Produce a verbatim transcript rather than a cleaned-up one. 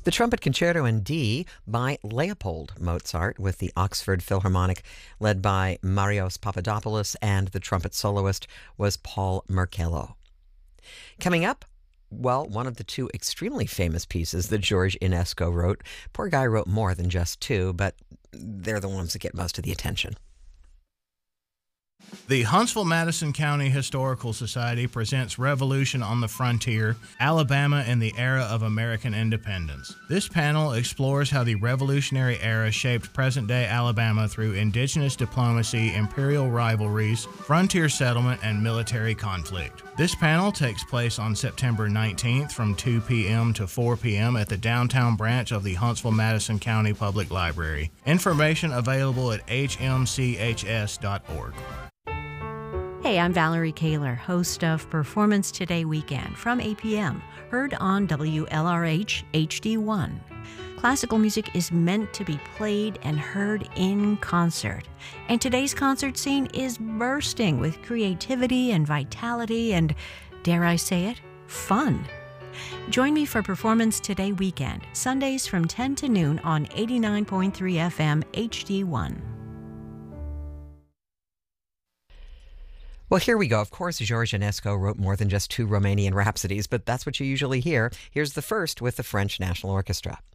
The Trumpet Concerto in D by Leopold Mozart with the Oxford Philharmonic, led by Marios Papadopoulos, and the trumpet soloist was Paul Markello. Coming up, well, one of the two extremely famous pieces that George Enesco wrote. Poor guy wrote more than just two, but they're the ones that get most of the attention. The Huntsville-Madison County Historical Society presents Revolution on the Frontier, Alabama in the Era of American Independence. This panel explores how the Revolutionary era shaped present-day Alabama through indigenous diplomacy, imperial rivalries, frontier settlement, and military conflict. This panel takes place on September nineteenth from two p.m. to four p.m. at the downtown branch of the Huntsville-Madison County Public Library. Information available at h m c h s dot org. Hey, I'm Valerie Kaler, host of Performance Today Weekend from eight p.m., heard on W L R H H D one. Classical music is meant to be played and heard in concert, and today's concert scene is bursting with creativity and vitality and, dare I say it, fun. Join me for Performance Today Weekend, Sundays from ten to noon on eighty-nine point three F M H D one. Well, here we go. Of course, George Enesco wrote more than just two Romanian rhapsodies, but that's what you usually hear. Here's the first with the French National Orchestra.